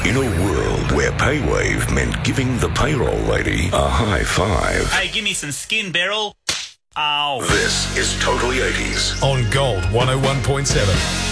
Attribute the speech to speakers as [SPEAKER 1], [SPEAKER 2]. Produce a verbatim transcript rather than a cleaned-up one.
[SPEAKER 1] In a world where PayWave meant giving the payroll lady a high five.
[SPEAKER 2] Hey, give me some skin, Beryl. Ow.
[SPEAKER 1] This is Totally eighties.
[SPEAKER 3] On Gold one oh one point seven.